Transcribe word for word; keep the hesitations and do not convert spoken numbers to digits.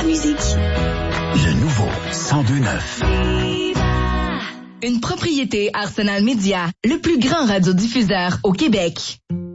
musique. Le nouveau cent deux neuf. Une propriété Arsenal Média, le plus grand radiodiffuseur au Québec.